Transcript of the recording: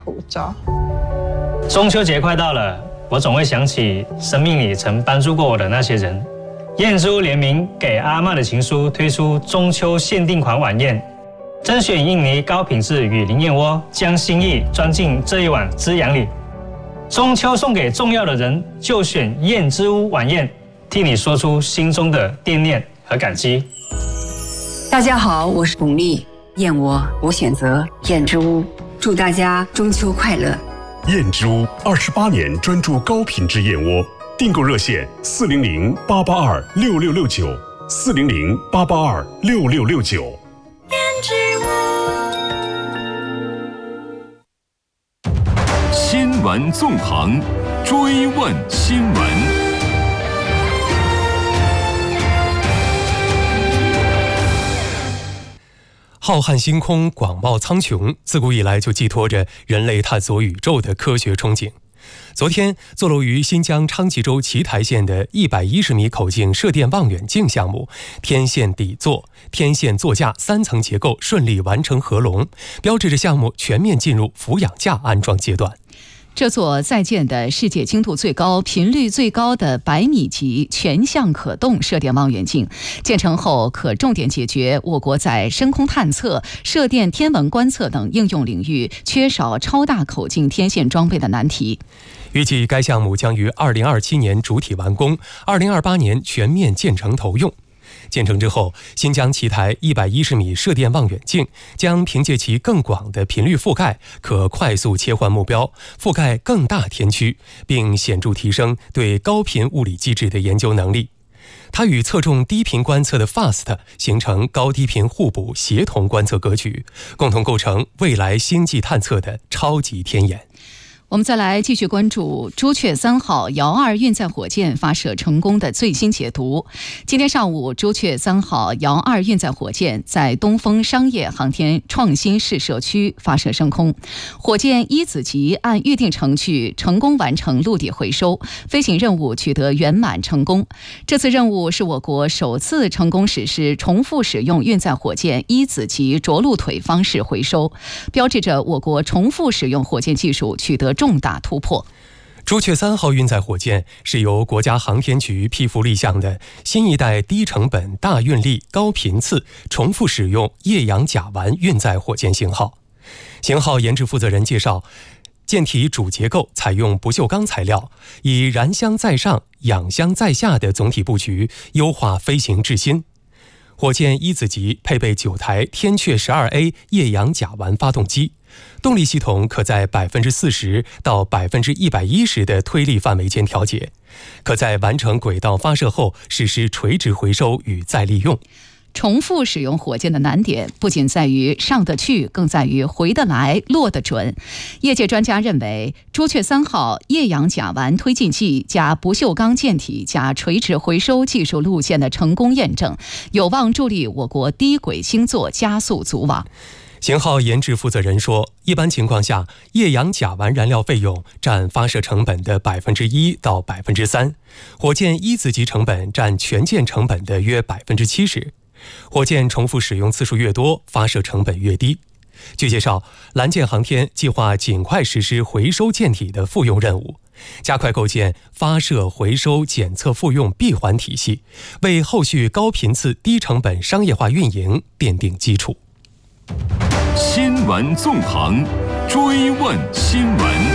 口罩。 中秋节快到了，我总会想起生命里曾帮助过我的那些人。燕之屋联名给阿嬷的情书推出中秋限定款晚宴，甄选印尼高品质雨林燕窝，将心意装进这一碗滋养里。中秋送给重要的人，就选燕之屋晚宴，替你说出心中的惦念和感激。 大家好，我是巩俐，燕窝我选择燕之屋，祝大家中秋快乐。 燕之屋28年专注高品质燕窝，订购热线400-882-6669，400-882-6669。 燕之屋。 新闻纵横，追问新闻。 浩瀚星空，广袤苍穹，自古以来就寄托着人类探索宇宙的科学憧憬。昨天，坐落于新疆昌吉州奇台县的110米口径射电望远镜项目天线底座、天线座架3层结构顺利完成合龙，标志着项目全面进入俯仰架安装阶段。 这座在建的世界精度最高、频率最高的100米级全向可动射电望远镜，建成后可重点解决我国在深空探测、射电天文观测等应用领域缺少超大口径天线装备的难题。 预计该项目将于2027年主体完工，2028年全面建成投用。建成之后，新疆奇台110米射电望远镜将凭借其更广的频率覆盖，可快速切换目标，覆盖更大天区，并显著提升对高频物理机制的研究能力。它与侧重低频观测的 FAST 形成高低频互补协同观测格局，共同构成未来星际探测的超级天眼。 我们再来继续关注朱雀3号遥2运载火箭发射成功的最新解读。今天上午，朱雀3号遥2运载火箭在东风商业航天创新试射区发射升空，火箭一子级按预定程序成功完成陆地回收，飞行任务取得圆满成功。这次任务是我国首次成功实施重复使用运载火箭一子级着陆腿方式回收，标志着我国重复使用火箭技术取得重大突破。 朱雀3号运载火箭是由国家航天局批复立项的新一代低成本、大运力、高频次、重复使用液氧甲烷运载火箭型号。型号研制负责人介绍，舰体主结构采用不锈钢材料，以燃箱在上、氧箱在下的总体布局，优化飞行质心。火箭一子级配备9台天阙12A 液氧甲烷发动机，动力系统可在40%到110%的推力范围间调节，可在完成轨道发射后实施垂直回收与再利用。 重复使用火箭的难点不仅在于上得去，更在于回得来、落得准。业界专家认为，朱雀3号液氧甲烷推进剂加不锈钢舰体加垂直回收技术路线的成功验证，有望助力我国低轨星座加速组网。 型号研制负责人说，一般情况下，液氧甲烷燃料费用占发射成本的1%到3%，火箭一子级成本占全舰成本的约70%。火箭重复使用次数越多，发射成本越低。据介绍，蓝箭航天计划尽快实施回收舰体的复用任务，加快构建发射、回收、检测、复用闭环体系，为后续高频次、低成本商业化运营奠定基础。 新闻纵横，追问新闻。